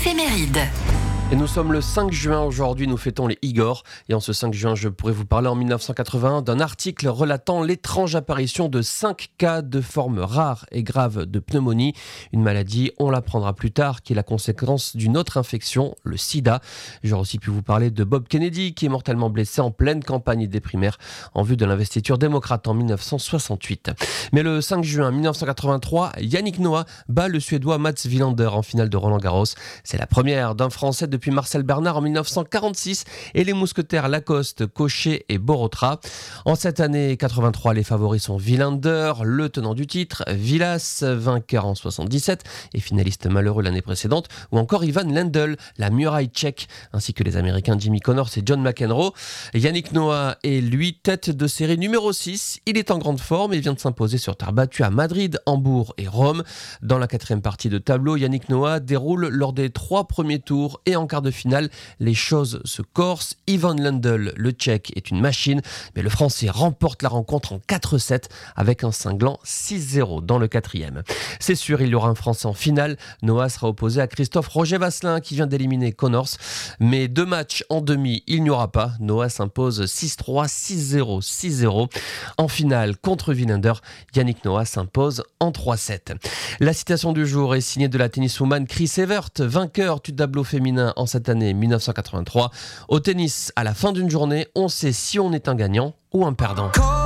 l'éphéméride. Et nous sommes le 5 juin aujourd'hui, nous fêtons les Igor. Et en ce 5 juin, je pourrais vous parler en 1981 d'un article relatant l'étrange apparition de 5 cas de forme rare et grave de pneumonie. Une maladie, on l'apprendra plus tard, qui est la conséquence d'une autre infection, le sida. J'aurais aussi pu vous parler de Bob Kennedy, qui est mortellement blessé en pleine campagne des primaires en vue de l'investiture démocrate en 1968. Mais le 5 juin 1983, Yannick Noah bat le Suédois Mats Wilander en finale de Roland-Garros. C'est la première d'un Français depuis Marcel Bernard en 1946 et les mousquetaires Lacoste, Cochet et Borotra. En cette année 83, les favoris sont Wilander, le tenant du titre, Vilas, vainqueur en 77 et finaliste malheureux l'année précédente, ou encore Ivan Lendl, la muraille tchèque, ainsi que les Américains Jimmy Connors et John McEnroe. Yannick Noah est lui tête de série numéro 6. Il est en grande forme et vient de s'imposer sur terre battue à Madrid, Hambourg et Rome. Dans la quatrième partie de tableau, Yannick Noah déroule lors des 3 premiers tours et en quart de finale, les choses se corsent. Ivan Lendl, le tchèque, est une machine, mais le français remporte la rencontre en 4-7 avec un cinglant 6-0 dans le quatrième. C'est sûr, il y aura un français en finale. Noah sera opposé à Christophe Roger-Vasselin qui vient d'éliminer Connors, mais 2 matchs en demi, il n'y aura pas. Noah s'impose 6-3, 6-0, 6-0. En finale contre Wilander, Yannick Noah s'impose en 3-7. La citation du jour est signée de la tenniswoman Chris Evert, vainqueur du tableau féminin en cette année 1983. Au tennis, à la fin d'une journée, on sait si on est un gagnant ou un perdant.